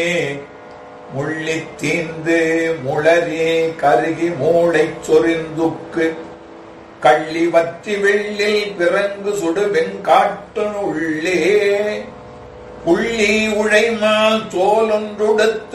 முள்ளித் தீந்து முளரே கருகி மூளைச் சொரிந்துக்கு கள்ளி வற்றி வெள்ளில் பிறங்கு சுடு வெண்காட்டு உள்ளே புள்ளி உழைமால் தோலொன்றுடுத்து